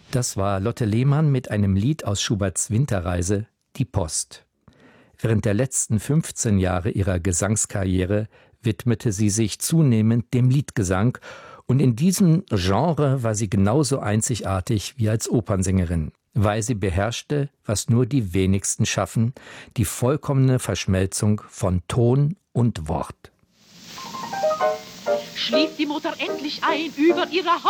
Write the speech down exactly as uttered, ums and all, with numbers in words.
Das war Lotte Lehmann mit einem Lied aus Schuberts Winterreise, Die Post. Während der letzten fünfzehn Jahre ihrer Gesangskarriere widmete sie sich zunehmend dem Liedgesang, und in diesem Genre war sie genauso einzigartig wie als Opernsängerin, weil sie beherrschte, was nur die wenigsten schaffen, die vollkommene Verschmelzung von Ton und Wort. Schlief die Mutter endlich ein über ihrer